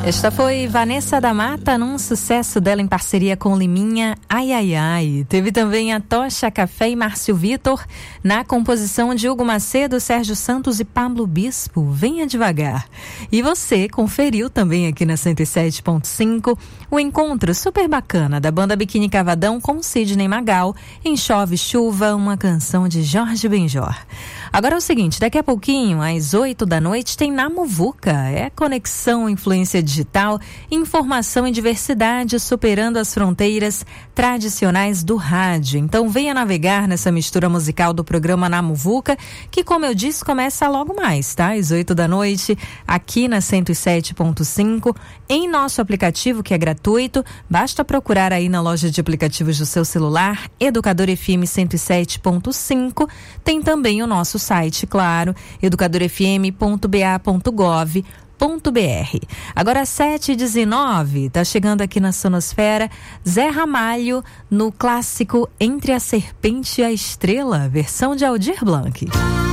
Esta foi Vanessa da Mata, num sucesso dela em parceria com Liminha, Ai Ai Ai. Teve também a Tocha Café e Márcio Vitor, na composição de Hugo Macedo, Sérgio Santos e Pablo Bispo, Venha Devagar. E você conferiu também aqui na 107.5 o encontro super bacana da banda Biquíni Cavadão com Sidney Magal, em Chove Chuva, uma canção de Jorge Benjor. Agora é o seguinte, daqui a pouquinho, às 8 da noite, tem Namuvuca, é conexão, influência digital, informação e diversidade superando as fronteiras tradicionais do rádio. Então venha navegar nessa mistura musical do programa Namuvuca, que, como eu disse, começa logo mais, tá? Às 8 da noite, aqui na 107.5, em nosso aplicativo, que é gratuito, basta procurar aí na loja de aplicativos do seu celular, Educador FM 107.5, tem também o nosso site, claro, educadorfm.ba.gov.br. Agora 7h19, tá chegando aqui na Sonosfera Zé Ramalho no clássico Entre a Serpente e a Estrela, versão de Aldir Blanc.